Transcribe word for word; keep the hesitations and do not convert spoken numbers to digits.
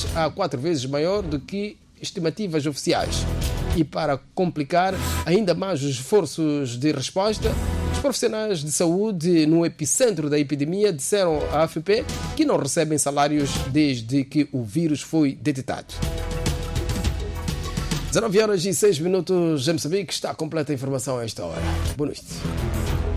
a quatro vezes maior do que estimativas oficiais. E para complicar ainda mais os esforços de resposta, os profissionais de saúde no epicentro da epidemia disseram à A F P que não recebem salários desde que o vírus foi detectado. dezanove horas e seis minutos, já me sabia que está completa a informação a esta hora. Boa noite.